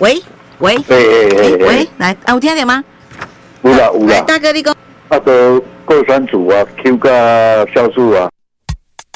喂，喂，来，有听到吗？ 有啦有啦。 大哥，你讲。 都过山组啊 ，Q 加酵素啊。